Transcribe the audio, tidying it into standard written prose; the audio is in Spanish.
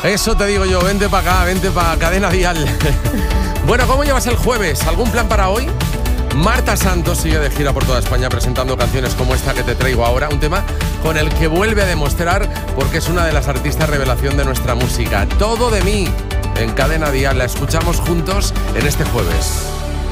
Eso te digo yo, vente para acá, vente para Cadena Dial. Bueno, ¿cómo llevas el jueves? ¿Algún plan para hoy? Marta Santos sigue de gira por toda España presentando canciones como esta que te traigo ahora, un tema con el que vuelve a demostrar porque es una de las artistas revelación de nuestra música. Todo de mí, en Cadena Dial, la escuchamos juntos en este jueves.